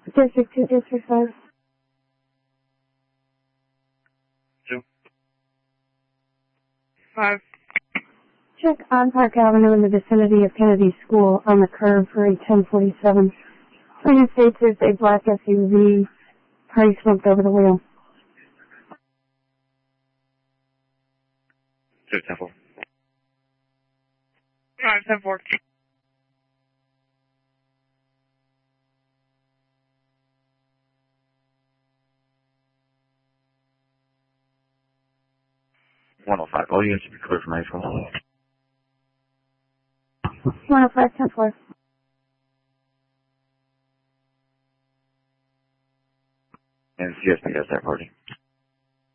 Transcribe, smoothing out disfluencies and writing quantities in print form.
District 2, District 5. 2. 5. Check on Park Avenue in the vicinity of Kennedy School on the curve for a 1047. Plaintiff states it's a black SUV. Party smoked over the wheel. 2, 10-4. 5, 10-4. 105. All units should be clear from April. 105, 10-4. And CSP has that party.